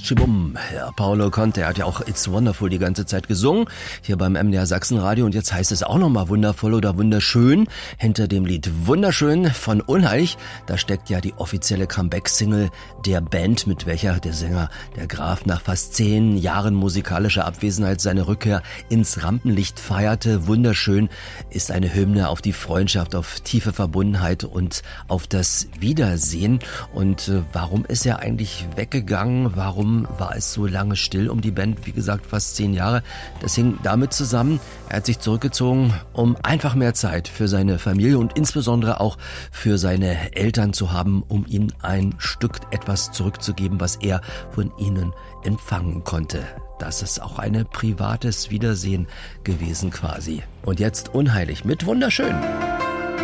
Schibum. Ja, Paolo Conte, er hat ja auch It's Wonderful die ganze Zeit gesungen, hier beim MDR Sachsenradio, und jetzt heißt es auch nochmal wundervoll oder wunderschön. Hinter dem Lied Wunderschön von Unheimlich, da steckt ja die offizielle Comeback-Single der Band, mit welcher der Sänger, der Graf, nach fast 10 Jahren musikalischer Abwesenheit seine Rückkehr ins Rampenlicht feierte. Wunderschön ist eine Hymne auf die Freundschaft, auf tiefe Verbundenheit und auf das Wiedersehen. Und warum ist er eigentlich weggegangen? Warum war es so lange still um die Band? Wie gesagt, fast 10 Jahre. Das hing damit zusammen, er hat sich zurückgezogen, um einfach mehr Zeit für seine Familie und insbesondere auch für seine Eltern zu haben, um ihnen ein Stück etwas zurückzugeben, was er von ihnen empfangen konnte. Das ist auch ein privates Wiedersehen gewesen quasi. Und jetzt Unheimlich mit Wunderschön.